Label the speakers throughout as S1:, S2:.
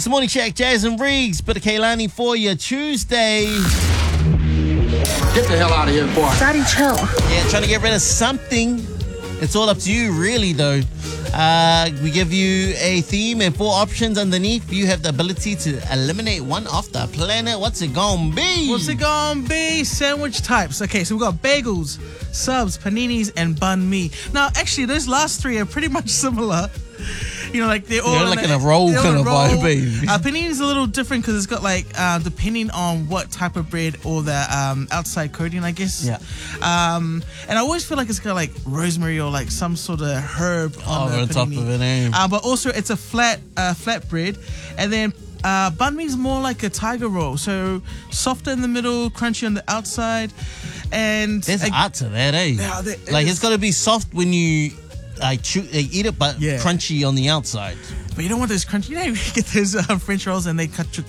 S1: This morning, Shack, Jazz and Riggs, bit of Kaylani for you. Tuesday.
S2: Get the hell out of here, boy.
S3: Daddy, chill.
S1: Yeah, trying to get rid of something. It's all up to you, really, though. We give you a theme and 4 options underneath. You have the ability to eliminate one off the planet. What's it gonna be?
S4: What's it gonna be? Sandwich types. Okay, so we've got bagels, subs, paninis, and banh mi. Now, actually, those last 3 are pretty much similar. You know, like they're all
S1: like in a roll kind of vibe, baby.
S4: Panini is a little different because it's got like depending on what type of bread or the outside coating, I guess.
S1: Yeah.
S4: And I always feel like it's got like rosemary or like some sort of herb on the
S1: top
S4: panini.
S1: of it, eh?
S4: But also it's a flat bread, and then banh mi is more like a tiger roll, so softer in the middle, crunchy on the outside, and
S1: there's art to that, eh?
S4: Yeah,
S1: like it's got to be soft when you eat it, but crunchy on the outside.
S4: But you don't want those crunchy. You know, you get those French rolls and they cut your...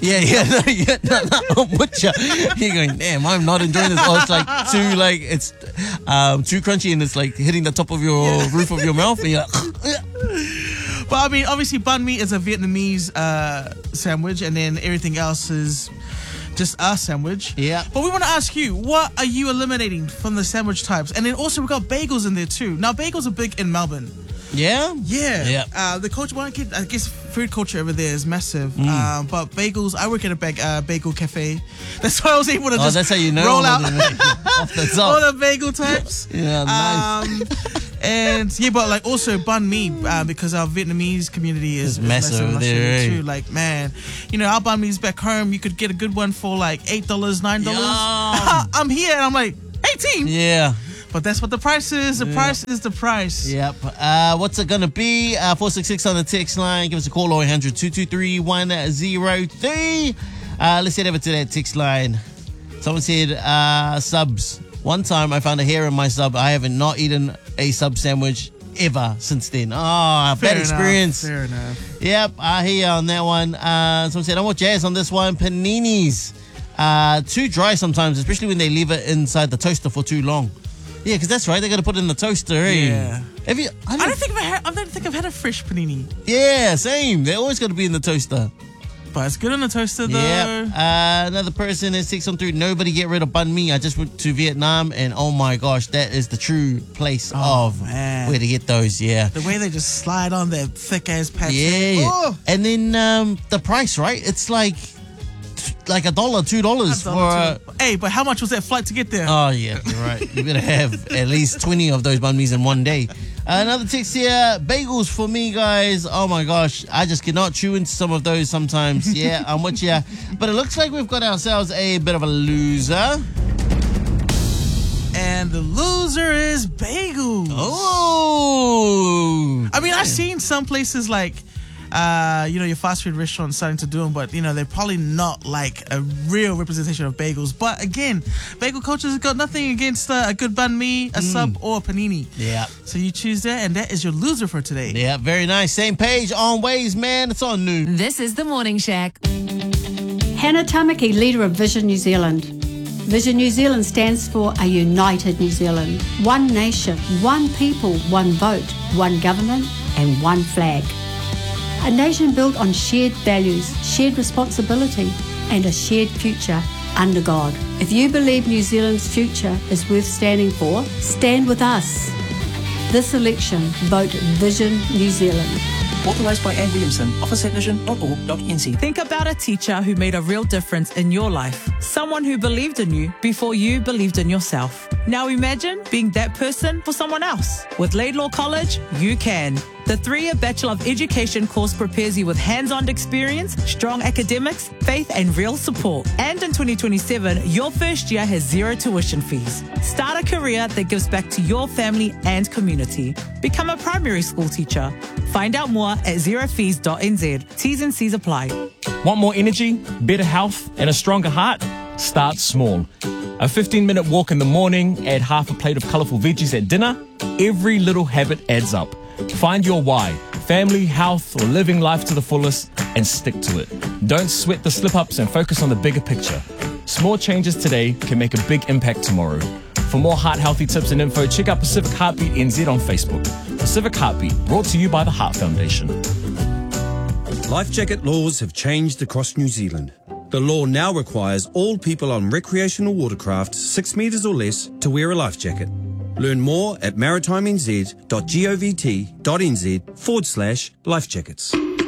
S1: I'm with you. You're going, damn, I'm not enjoying this. Oh, it's like it's too crunchy and it's like hitting the top of your roof of your mouth and you're like...
S4: But I mean, obviously, banh mi is a Vietnamese sandwich, and then everything else is just our sandwich.
S1: Yeah.
S4: But we want to ask you, what are you eliminating from the sandwich types? And then also, we've got bagels in there too. Now, bagels are big in Melbourne.
S1: Yeah?
S4: Yeah. The culture, well, I guess food culture over there is massive. But bagels, I work at a bagel cafe. That's why I was able to just
S1: that's how you know
S4: roll out
S1: off the top.
S4: all the bagel types.
S1: Yeah, nice.
S4: And yeah, but like also banh mi, because our Vietnamese community is
S1: massive over there
S4: too. Like, man, you know, our banh mi's back home, you could get a good one for like $8, $9. I'm here and I'm like, 18.
S1: Yeah.
S4: But that's what the price is. The price is the price.
S1: Yep. What's it gonna be? 466 on the text line. Give us a call, 0800 223 103. Let's head over to that text line. Someone said subs. One time I found a hair in my sub. I haven't not eaten a sub sandwich ever since then. Oh, bad experience.
S4: Fair enough.
S1: Yep, I hear you on that one. Someone said, I want Jazz on this one. Paninis. Too dry sometimes, especially when they leave it inside the toaster for too long. Yeah, because that's right. They got to put it in the toaster, eh?
S4: Yeah.
S1: Have you?
S4: I don't think I've had a fresh panini.
S1: Yeah, same. They always got to be in the toaster.
S4: But it's good in the toaster, though.
S1: Yeah. Another person is 613. Nobody get rid of banh mi. I just went to Vietnam, and oh my gosh, that is the true place where to get those. Yeah.
S4: The way they just slide on that thick ass patch.
S1: Yeah.
S4: Oh.
S1: And then the price, right? It's like $1, $2 for.
S4: Hey, but how much was that flight to get there?
S1: Oh yeah, you're right. You better have at least 20 of those banh mi's in one day. Another text here, bagels for me, guys. Oh my gosh, I just cannot chew into some of those sometimes. Yeah, I'm with you. But it looks like we've got ourselves a bit of a loser.
S4: And the loser is bagels.
S1: Oh.
S4: I mean, I've seen some places like, your fast food restaurants starting to do them, but, they're probably not like a real representation of bagels. But again, bagel culture has got nothing against a good banh mi, a sub, or a panini.
S1: Yeah.
S4: So you choose that, and that is your loser for today.
S1: Yeah, very nice. Same page, on Ways, man. It's on noon.
S5: This is the Morning Shack.
S3: Hannah Tamaki, leader of Vision New Zealand. Vision New Zealand stands for a united New Zealand. One nation, one people, one vote, one government, and one flag. A nation built on shared values, shared responsibility, and a shared future under God. If you believe New Zealand's future is worth standing for, stand with us. This election, vote Vision New Zealand.
S6: Authorised by Anne Williamson, office at vision.org.nz.
S7: Think about a teacher who made a real difference in your life. Someone who believed in you before you believed in yourself. Now imagine being that person for someone else. With Laidlaw College, you can. The 3-year Bachelor of Education course prepares you with hands-on experience, strong academics, faith and real support. And in 2027, your first year has 0 tuition fees. Start a career that gives back to your family and community. Become a primary school teacher. Find out more at zerofees.nz. T's and C's apply.
S8: Want more energy, better health and a stronger heart? Start small. A 15-minute walk in the morning, add half a plate of colourful veggies at dinner. Every little habit adds up. Find your why, family, health, or living life to the fullest, and stick to it. Don't sweat the slip-ups and focus on the bigger picture. Small changes today can make a big impact tomorrow. For more heart-healthy tips and info, check out Pacific Heartbeat NZ on Facebook. Pacific Heartbeat, brought to you by the Heart Foundation.
S5: Life jacket laws have changed across New Zealand. The law now requires all people on recreational watercraft 6 metres or less to wear a life jacket. Learn more at maritimenzgovt.nz/life jackets.